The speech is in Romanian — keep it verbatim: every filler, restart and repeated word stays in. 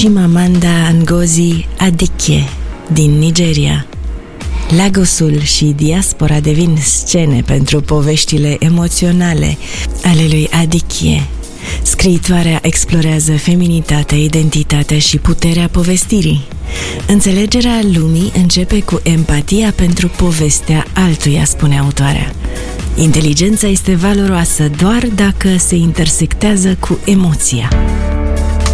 Chimamanda Ngozi Adichie din Nigeria. Lagosul și diaspora devin scene pentru poveștile emoționale ale lui Adichie. Scriitoarea explorează feminitatea, identitatea și puterea povestirii. Înțelegerea lumii începe cu empatia pentru povestea altuia, spune autoarea. Inteligența este valoroasă doar dacă se intersectează cu emoția.